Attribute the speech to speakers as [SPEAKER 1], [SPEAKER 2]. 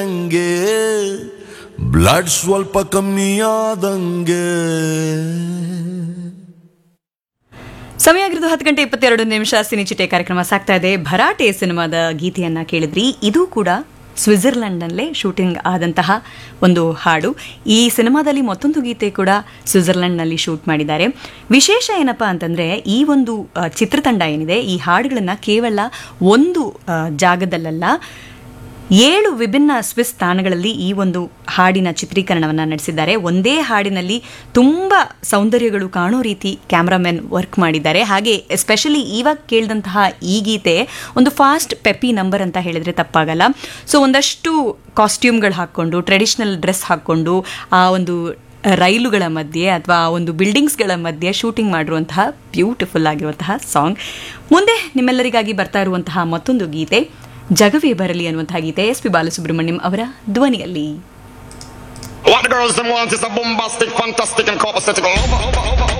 [SPEAKER 1] ಹಂಗೆ ಬ್ಲಡ್ ಸ್ವಲ್ಪ ಕಮ್ಮಿಯಾದಂಗೆ.
[SPEAKER 2] ಸಮಯ ಆಗಿರೋದು 10:22 ಸಿನಿಚಿಟೆ ಕಾರ್ಯಕ್ರಮ ಸಾಗ್ತಾ ಇದೆ. ಭರಾಟೆ ಸಿನಿಮಾದ ಗೀತೆಯನ್ನ ಕೇಳಿದ್ರಿ. ಇದು ಕೂಡ ಸ್ವಿಟ್ಜರ್ಲೆಂಡ್ನಲ್ಲೇ ಶೂಟಿಂಗ್ ಆದಂತಹ ಒಂದು ಹಾಡು. ಈ ಸಿನಿಮಾದಲ್ಲಿ ಮತ್ತೊಂದು ಗೀತೆ ಕೂಡ ಸ್ವಿಟ್ಜರ್ಲೆಂಡ್ನಲ್ಲಿ ಶೂಟ್ ಮಾಡಿದ್ದಾರೆ. ವಿಶೇಷ ಏನಪ್ಪಾ ಅಂತಂದ್ರೆ ಈ ಒಂದು ಚಿತ್ರತಂಡ ಏನಿದೆ ಈ ಹಾಡುಗಳನ್ನ ಕೇವಲ ಒಂದು ಜಾಗದಲ್ಲ 7 ವಿಭಿನ್ನ ಸ್ವಿಸ್ ತಾಣಗಳಲ್ಲಿ ಈ ಒಂದು ಹಾಡಿನ ಚಿತ್ರೀಕರಣವನ್ನು ನಡೆಸಿದ್ದಾರೆ. ಒಂದೇ ಹಾಡಿನಲ್ಲಿ ತುಂಬ ಸೌಂದರ್ಯಗಳು ಕಾಣೋ ರೀತಿ ಕ್ಯಾಮ್ರಾಮನ್ ವರ್ಕ್ ಮಾಡಿದ್ದಾರೆ. ಹಾಗೆ ಎಸ್ಪೆಷಲಿ ಇವಾಗ ಕೇಳಿದಂತಹ ಈ ಗೀತೆ ಒಂದು ಫಾಸ್ಟ್ ಪೆಪ್ಪಿ ನಂಬರ್ ಅಂತ ಹೇಳಿದ್ರೆ ತಪ್ಪಾಗಲ್ಲ. ಸೊ ಒಂದಷ್ಟು ಕಾಸ್ಟ್ಯೂಮ್ಗಳು ಹಾಕ್ಕೊಂಡು ಟ್ರೆಡಿಷನಲ್ ಡ್ರೆಸ್ ಹಾಕ್ಕೊಂಡು ಆ ಒಂದು ರೈಲುಗಳ ಮಧ್ಯೆ ಅಥವಾ ಒಂದು ಬಿಲ್ಡಿಂಗ್ಸ್ಗಳ ಮಧ್ಯೆ ಶೂಟಿಂಗ್ ಮಾಡಿರುವಂತಹ ಬ್ಯೂಟಿಫುಲ್ ಆಗಿರುವಂತಹ ಸಾಂಗ್. ಮುಂದೆ ನಿಮ್ಮೆಲ್ಲರಿಗಾಗಿ ಬರ್ತಾ ಇರುವಂತಹ ಮತ್ತೊಂದು ಗೀತೆ ಜಗವೇ ಬರಲಿ ಅನ್ನುವಂತಹ ಗೀತೆ ಎಸ್ ಪಿ ಬಾಲಸುಬ್ರಹ್ಮಣ್ಯಂ ಅವರ ಧ್ವನಿಯಲ್ಲಿ.
[SPEAKER 3] What the girls them want is a bombastic, fantastic and copacetic love.